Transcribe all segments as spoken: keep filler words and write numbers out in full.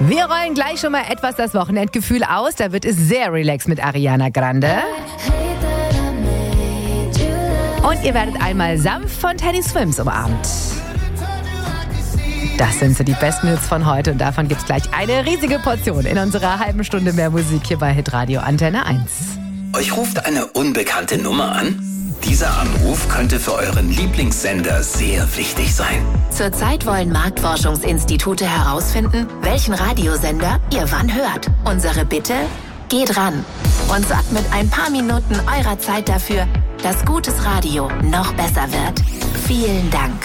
Wir rollen gleich schon mal etwas das Wochenendgefühl aus. Da wird es sehr relaxed mit Ariana Grande. Und ihr werdet einmal sanft von Teddy Swims umarmt. Das sind so die besten Hits von heute und davon gibt es gleich eine riesige Portion in unserer halben Stunde mehr Musik hier bei Hitradio Antenne eins. Euch ruft eine unbekannte Nummer an? Dieser Anruf könnte für euren Lieblingssender sehr wichtig sein. Zurzeit wollen Marktforschungsinstitute herausfinden, welchen Radiosender ihr wann hört. Unsere Bitte? Geht ran und sorgt mit ein paar Minuten eurer Zeit dafür, dass gutes Radio noch besser wird. Vielen Dank.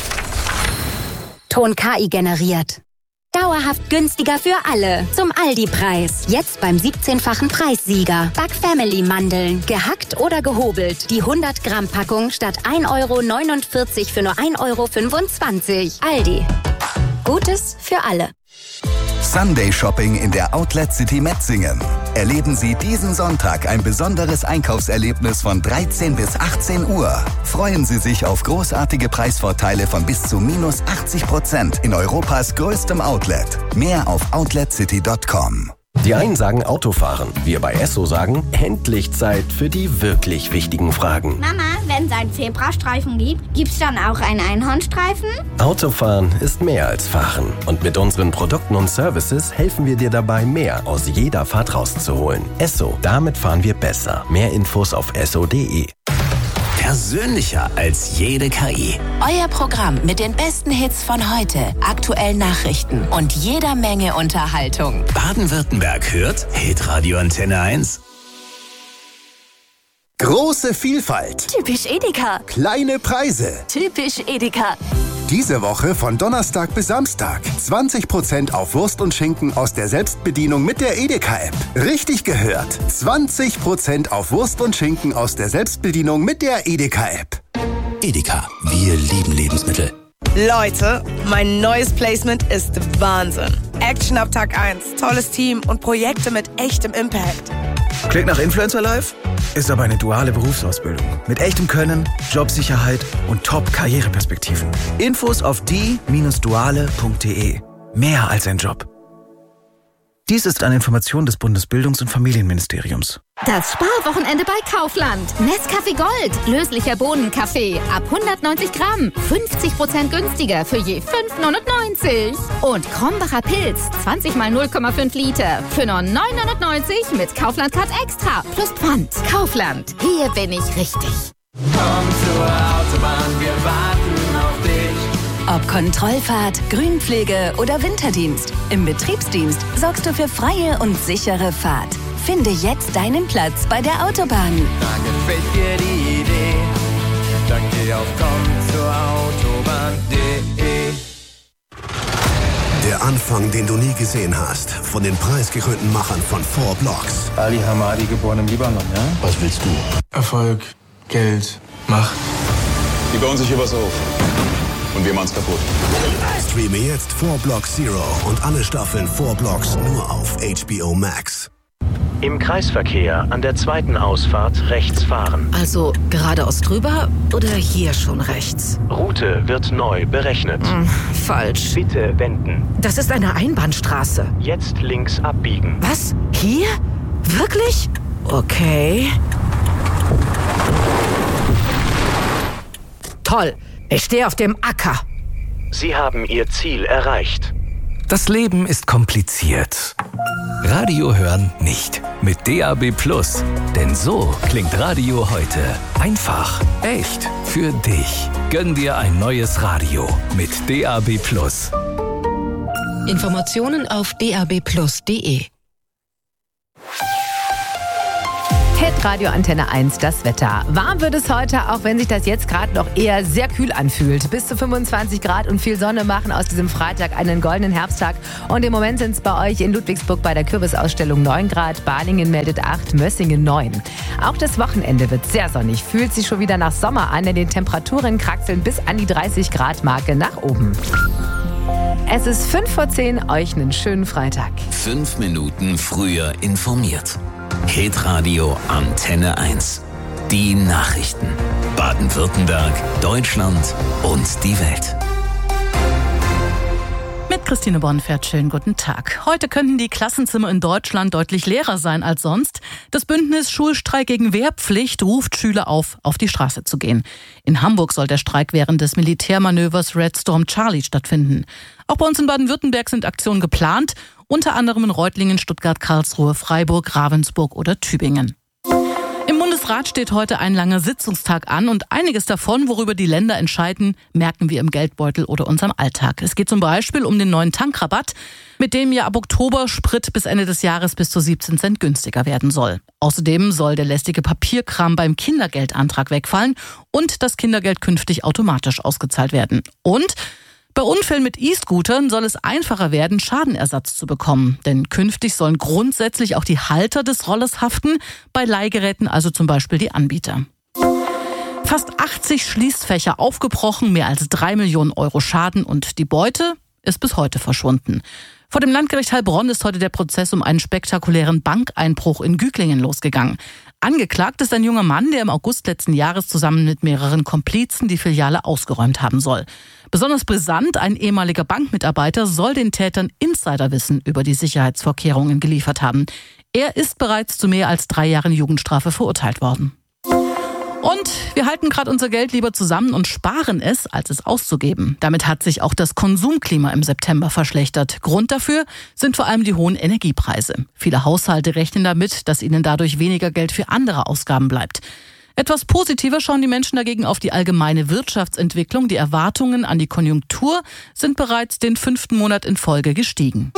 Ton K I generiert. Dauerhaft günstiger für alle. Zum Aldi-Preis. Jetzt beim siebzehnfachen Preissieger. Back Family Mandeln. Gehackt oder gehobelt. Die hundert Gramm Packung statt ein Euro neunundvierzig für nur ein Euro fünfundzwanzig. Aldi. Gutes für alle. Sunday Shopping in der Outlet City Metzingen. Erleben Sie diesen Sonntag ein besonderes Einkaufserlebnis von dreizehn bis achtzehn Uhr. Freuen Sie sich auf großartige Preisvorteile von bis zu minus achtzig Prozent in Europas größtem Outlet. Mehr auf outlet city punkt com. Die einen sagen Autofahren, wir bei Esso sagen, endlich Zeit für die wirklich wichtigen Fragen. Mama, wenn es einen Zebrastreifen gibt, gibt's dann auch einen Einhornstreifen? Autofahren ist mehr als Fahren. Und mit unseren Produkten und Services helfen wir dir dabei, mehr aus jeder Fahrt rauszuholen. Esso, damit fahren wir besser. Mehr Infos auf esso punkt de. Persönlicher als jede K I. Euer Programm mit den besten Hits von heute, aktuellen Nachrichten und jeder Menge Unterhaltung. Baden-Württemberg hört Hitradio Antenne eins. Große Vielfalt. Typisch Edeka. Kleine Preise. Typisch Edeka. Diese Woche von Donnerstag bis Samstag. zwanzig Prozent auf Wurst und Schinken aus der Selbstbedienung mit der Edeka-App. Richtig gehört. zwanzig Prozent auf Wurst und Schinken aus der Selbstbedienung mit der Edeka-App. Edeka, wir lieben Lebensmittel. Leute, mein neues Placement ist Wahnsinn. Action ab Tag eins, tolles Team und Projekte mit echtem Impact. Klingt nach Influencer Life? Ist aber eine duale Berufsausbildung. Mit echtem Können, Jobsicherheit und Top-Karriereperspektiven. Infos auf die Bindestrich duale Punkt de. Mehr als ein Job. Dies ist eine Information des Bundesbildungs- und Familienministeriums. Das Sparwochenende bei Kaufland. Nescafé Gold. Löslicher Bohnenkaffee. Ab hundertneunzig Gramm. fünfzig Prozent günstiger für je fünf neunundneunzig. Und Krombacher Pilz. zwanzig mal null Komma fünf Liter. Für nur neun neunundneunzig mit Kaufland Card Extra. Plus Pfand. Kaufland. Hier bin ich richtig. Komm zur Autobahn. Wir warten auf dich. Ob Kontrollfahrt, Grünpflege oder Winterdienst. Im Betriebsdienst sorgst du für freie und sichere Fahrt. Finde jetzt deinen Platz bei der Autobahn. Da gefällt dir die Idee. Dann geh auf komm zur Autobahn punkt de. Der Anfang, den du nie gesehen hast. Von den preisgekrönten Machern von Four Blocks. Ali Hamadi, geboren im Libanon, ja? Was willst du? Erfolg, Geld, Macht. Die bauen sich übers auf. Und wir machen's kaputt. Streame jetzt Four Blocks Zero und alle Staffeln Four Blocks nur auf H B O Max. Im Kreisverkehr an der zweiten Ausfahrt rechts fahren. Also geradeaus drüber oder hier schon rechts? Route wird neu berechnet. Hm, falsch. Bitte wenden. Das ist eine Einbahnstraße. Jetzt links abbiegen. Was? Hier? Wirklich? Okay. Toll. Ich stehe auf dem Acker. Sie haben Ihr Ziel erreicht. Das Leben ist kompliziert. Radio hören nicht. Mit D A B Plus. Denn so klingt Radio heute. Einfach, echt, für dich. Gönn dir ein neues Radio mit D A B Plus. Informationen auf d a b plus punkt de. Hitradio Antenne eins, das Wetter. Warm wird es heute, auch wenn sich das jetzt gerade noch eher sehr kühl anfühlt. Bis zu fünfundzwanzig Grad und viel Sonne machen aus diesem Freitag einen goldenen Herbsttag. Und im Moment sind es bei euch in Ludwigsburg bei der Kürbisausstellung neun Grad, Balingen meldet acht, Mössingen neun. Auch das Wochenende wird sehr sonnig, fühlt sich schon wieder nach Sommer an, denn die Temperaturen kraxeln bis an die dreißig Grad Marke nach oben. Es ist fünf vor zehn, euch einen schönen Freitag. Fünf Minuten früher informiert. Hitradio Antenne eins. Die Nachrichten. Baden-Württemberg, Deutschland und die Welt. Mit Christine Bonfert, schönen guten Tag. Heute könnten die Klassenzimmer in Deutschland deutlich leerer sein als sonst. Das Bündnis Schulstreik gegen Wehrpflicht ruft Schüler auf, auf die Straße zu gehen. In Hamburg soll der Streik während des Militärmanövers Red Storm Charlie stattfinden. Auch bei uns in Baden-Württemberg sind Aktionen geplant, unter anderem in Reutlingen, Stuttgart, Karlsruhe, Freiburg, Ravensburg oder Tübingen. Im Bundesrat steht heute ein langer Sitzungstag an und einiges davon, worüber die Länder entscheiden, merken wir im Geldbeutel oder unserem Alltag. Es geht zum Beispiel um den neuen Tankrabatt, mit dem ja ab Oktober Sprit bis Ende des Jahres bis zu siebzehn Cent günstiger werden soll. Außerdem soll der lästige Papierkram beim Kindergeldantrag wegfallen und das Kindergeld künftig automatisch ausgezahlt werden. Und bei Unfällen mit E-Scootern soll es einfacher werden, Schadenersatz zu bekommen. Denn künftig sollen grundsätzlich auch die Halter des Rollers haften, bei Leihgeräten also zum Beispiel die Anbieter. Fast achtzig Schließfächer aufgebrochen, mehr als drei Millionen Euro Schaden und die Beute ist bis heute verschwunden. Vor dem Landgericht Heilbronn ist heute der Prozess um einen spektakulären Bankeinbruch in Güglingen losgegangen. Angeklagt ist ein junger Mann, der im August letzten Jahres zusammen mit mehreren Komplizen die Filiale ausgeräumt haben soll. Besonders brisant, ein ehemaliger Bankmitarbeiter soll den Tätern Insiderwissen über die Sicherheitsvorkehrungen geliefert haben. Er ist bereits zu mehr als drei Jahren Jugendstrafe verurteilt worden. Und wir halten gerade unser Geld lieber zusammen und sparen es, als es auszugeben. Damit hat sich auch das Konsumklima im September verschlechtert. Grund dafür sind vor allem die hohen Energiepreise. Viele Haushalte rechnen damit, dass ihnen dadurch weniger Geld für andere Ausgaben bleibt. Etwas positiver schauen die Menschen dagegen auf die allgemeine Wirtschaftsentwicklung. Die Erwartungen an die Konjunktur sind bereits den fünften Monat in Folge gestiegen.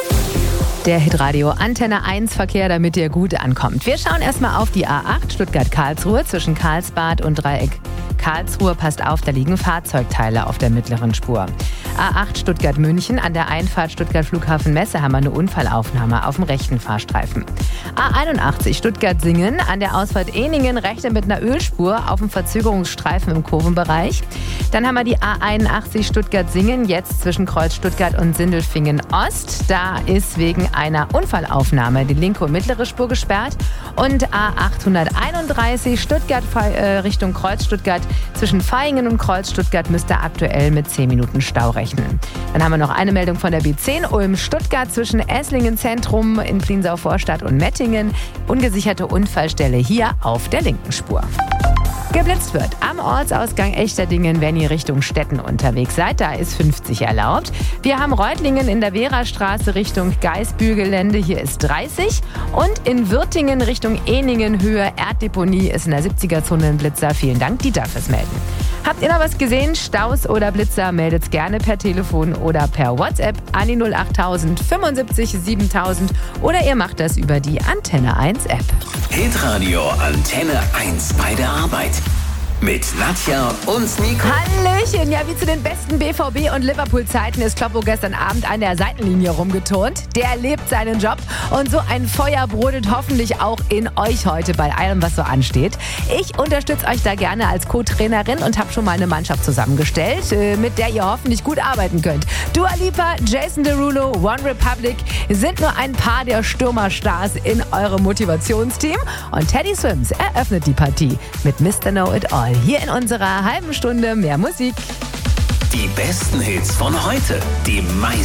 Der Hitradio Antenne eins Verkehr, damit ihr gut ankommt. Wir schauen erstmal auf die A acht Stuttgart-Karlsruhe zwischen Karlsbad und Dreieck Karlsruhe. Passt auf, da liegen Fahrzeugteile auf der mittleren Spur. A acht Stuttgart-München an der Einfahrt Stuttgart-Flughafen-Messe haben wir eine Unfallaufnahme auf dem rechten Fahrstreifen. A einundachtzig Stuttgart-Singen an der Ausfahrt Ehningen rechnet mit einer Ölspur auf dem Verzögerungsstreifen im Kurvenbereich. Dann haben wir die A einundachtzig Stuttgart-Singen jetzt zwischen Kreuz Stuttgart und Sindelfingen-Ost. Da ist wegen einer Unfallaufnahme die linke und mittlere Spur gesperrt. Und A achthunderteinunddreißig Stuttgart äh, Richtung Kreuz Stuttgart zwischen Vaihingen und Kreuz Stuttgart müsste aktuell mit zehn Minuten Stau rechnen. Dann haben wir noch eine Meldung von der B zehn Ulm-Stuttgart zwischen Esslingen Zentrum in Pliensau-Vorstadt und Mettingen. Ungesicherte Unfallstelle hier auf der linken Spur. Geblitzt wird am Ortsausgang Echterdingen, wenn ihr Richtung Stetten unterwegs seid. Da ist fünfzig erlaubt. Wir haben Reutlingen in der Wehrastraße Richtung Geisbühlgelände. Hier ist dreißig. Und in Würtingen Richtung Ehningen Höhe Erddeponie ist in der siebziger-Zone ein Blitzer. Vielen Dank, Dieter, fürs Melden. Habt ihr noch was gesehen? Staus oder Blitzer? Meldet's gerne per Telefon oder per WhatsApp an die null achttausend fünfundsiebzig siebentausend oder ihr macht das über die Antenne eins App. Hitradio Antenne eins bei der Arbeit. Mit Nadja und Nico. Hallöchen! Ja, wie zu den besten B V B- und Liverpool-Zeiten ist Kloppo gestern Abend an der Seitenlinie rumgeturnt. Der lebt seinen Job und so ein Feuer brodelt hoffentlich auch in euch heute bei allem, was so ansteht. Ich unterstütze euch da gerne als Co-Trainerin und habe schon mal eine Mannschaft zusammengestellt, mit der ihr hoffentlich gut arbeiten könnt. Dua Lipa, Jason Derulo, One Republic sind nur ein paar der Stürmerstars in eurem Motivationsteam. Und Teddy Swims eröffnet die Partie mit Mister Know It All. Hier in unserer halben Stunde mehr Musik. Die besten Hits von heute. Die meisten